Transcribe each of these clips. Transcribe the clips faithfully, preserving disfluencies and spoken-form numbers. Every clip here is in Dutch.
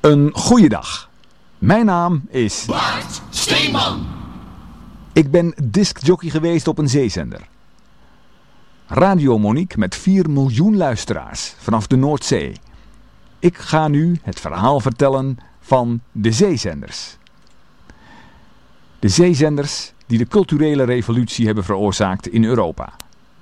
Een goeiedag. Mijn naam is Bart Steeman. Ik ben discjockey geweest op een zeezender. Radio Monique met vier miljoen luisteraars vanaf de Noordzee. Ik ga nu het verhaal vertellen van de zeezenders. De zeezenders die de culturele revolutie hebben veroorzaakt in Europa.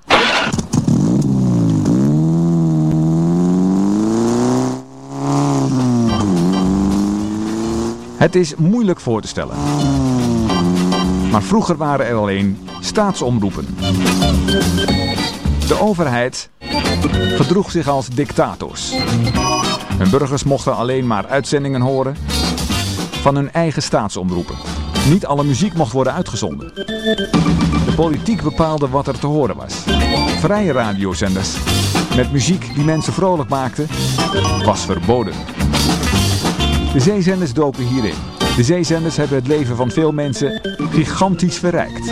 Het is moeilijk voor te stellen. Maar vroeger waren er alleen staatsomroepen. De overheid gedroeg zich als dictators. Hun burgers mochten alleen maar uitzendingen horen van hun eigen staatsomroepen. Niet alle muziek mocht worden uitgezonden. De politiek bepaalde wat er te horen was. Vrije radiozenders met muziek die mensen vrolijk maakte, was verboden. De zeezenders doken hierin. De zeezenders hebben het leven van veel mensen gigantisch verrijkt.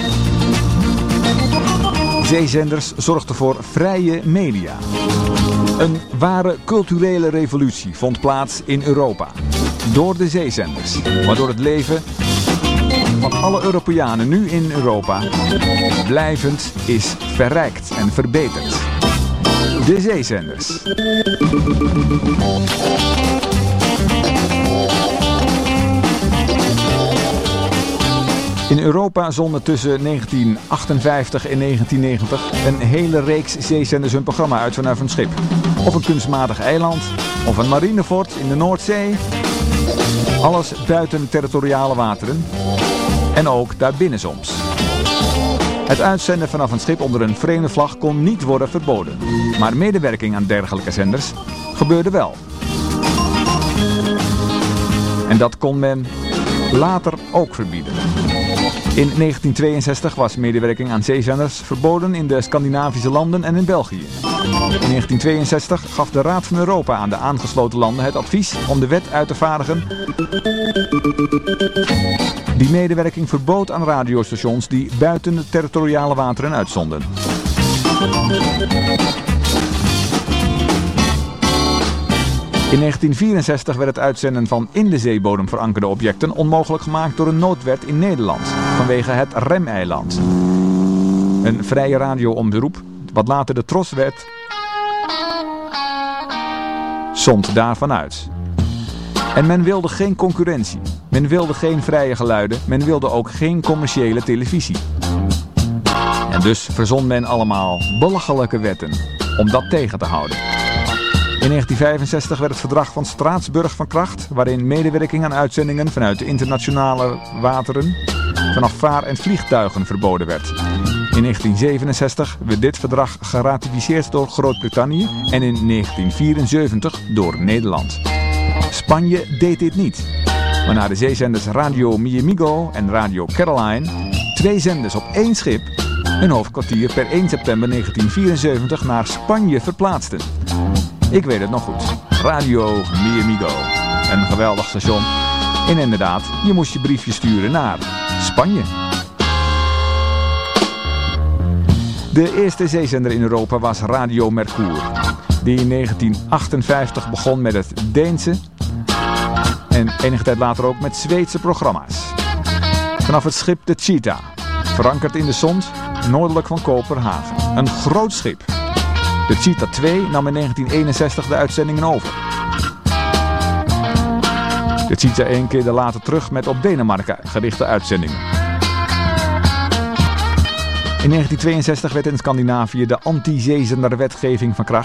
Zeezenders zorgden voor vrije media. Een ware culturele revolutie vond plaats in Europa. Door de zeezenders. Waardoor het leven van alle Europeanen nu in Europa blijvend is verrijkt en verbeterd. De zeezenders. In Europa zonden tussen negentien achtenvijftig en negentien negentig een hele reeks zeezenders hun programma uit vanaf een schip. Of een kunstmatig eiland, of een marinefort in de Noordzee. Alles buiten territoriale wateren. En ook daarbinnen soms. Het uitzenden vanaf een schip onder een vreemde vlag kon niet worden verboden. Maar medewerking aan dergelijke zenders gebeurde wel. En dat kon men later ook verbieden. In negentien tweeënzestig was medewerking aan zeezenders verboden in de Scandinavische landen en in België. In negentien tweeënzestig gaf de Raad van Europa aan de aangesloten landen het advies om de wet uit te vaardigen die medewerking verbood aan radiostations die buiten de territoriale wateren uitzonden. In negentien vierenzestig werd het uitzenden van in de zeebodem verankerde objecten onmogelijk gemaakt door een noodwet in Nederland, vanwege het Remeiland. Een vrije radioomroep, wat later de Tros werd, zond daarvan uit. En men wilde geen concurrentie, men wilde geen vrije geluiden, men wilde ook geen commerciële televisie. En dus verzon men allemaal belachelijke wetten om dat tegen te houden. In negentien vijfenzestig werd het verdrag van Straatsburg van kracht, waarin medewerking aan uitzendingen vanuit de internationale wateren vanaf vaar- en vliegtuigen verboden werd. In negentien zevenenzestig werd dit verdrag geratificeerd door Groot-Brittannië en in negentien vierenzeventig door Nederland. Spanje deed dit niet, waarna de zeezenders Radio Mi Amigo en Radio Caroline, twee zenders op één schip, hun hoofdkwartier per één september negentien vierenzeventig naar Spanje verplaatsten. Ik weet het nog goed. Radio Mi Amigo. Een geweldig station. En inderdaad, je moest je briefje sturen naar Spanje. De eerste zeezender in Europa was Radio Mercure, die in negentien achtenvijftig begon met het Deense en enige tijd later ook met Zweedse programma's. Vanaf het schip de Cheetah, verankerd in de Sond, noordelijk van Kopenhagen. Een groot schip. De Cheetah twee nam in negentien eenenzestig de uitzendingen over. De Cheetah één keerde later terug met op Denemarken gerichte uitzendingen. In negentien tweeënzestig werd in Scandinavië de anti-zeezenderwetgeving van